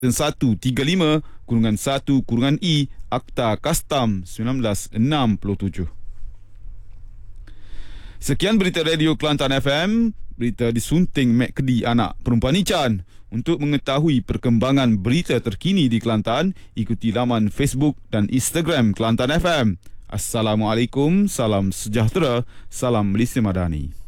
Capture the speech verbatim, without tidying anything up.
seratus tiga puluh lima kurungan satu kurungan I Akta Kastam seribu sembilan ratus enam puluh tujuh. Sekian berita Radio Kelantan F M, berita disunting Mek Kedi anak perempuan Ican. Untuk mengetahui perkembangan berita terkini di Kelantan, ikuti laman Facebook dan Instagram Kelantan F M. Assalamualaikum, salam sejahtera, salam Malaysia Madani.